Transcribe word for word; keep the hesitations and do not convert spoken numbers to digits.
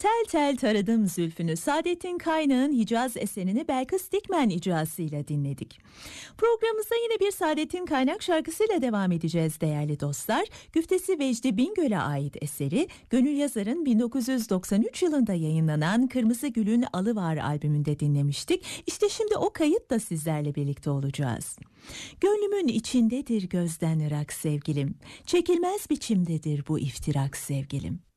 Tel tel taradım zülfünü, Saadettin Kaynağ'ın Hicaz eserini Belkıs Dikmen icrasıyla dinledik. Programımıza yine bir Saadettin Kaynak şarkısıyla devam edeceğiz değerli dostlar. Güftesi Vecdi Bingöl'e ait eseri Gönül Yazar'ın bin dokuz yüz doksan üç yılında yayınlanan Kırmızı Gül'ün Alıvar albümünde dinlemiştik. İşte şimdi o kayıt da sizlerle birlikte olacağız. Gönlümün içindedir gözden ırak sevgilim, çekilmez biçimdedir bu iftirak sevgilim.